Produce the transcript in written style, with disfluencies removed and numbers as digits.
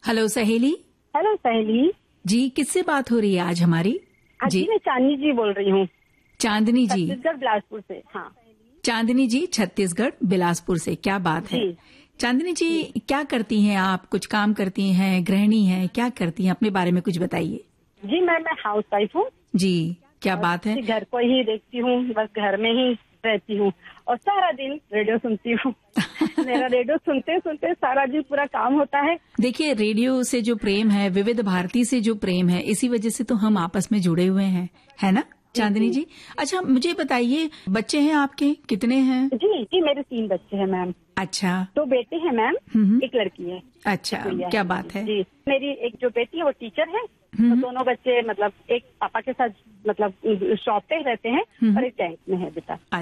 Hello सहेली। Hello सहेली जी, किससे बात हो रही है आज हमारी? जी मैं चांदनी जी बोल रही हूँ। चांदनी जी, छत्तीसगढ़ बिलासपुर से। हाँ चांदनी जी छत्तीसगढ़ बिलासपुर से। क्या बात है चांदनी जी, क्या करती हैं आप? कुछ काम करती हैं, गृहिणी हैं, क्या करती हैं? अपने बारे में कुछ बताइए। जी मैं हाउस वाइफ हूँ जी, क्या बात है। घर को ही देखती हूँ, बस घर में ही रहती हूँ और सारा दिन रेडियो सुनती हूँ। मेरा रेडियो सुनते सुनते सारा दिन पूरा काम होता है। देखिए, रेडियो से जो प्रेम है, विविध भारती से जो प्रेम है, इसी वजह से तो हम आपस में जुड़े हुए हैं, है ना चांदनी जी? अच्छा, मुझे बताइए, बच्चे हैं आपके? कितने हैं? जी मेरे 3 बच्चे हैं मैम। अच्छा, 2 बेटे हैं मैम, एक लड़की है। अच्छा, क्या बात है। जी मेरी एक जो बेटी है वो टीचर है और दोनों बच्चे मतलब एक पापा के साथ मतलब शॉप पे रहते हैं और एक बैंक में है बेटा।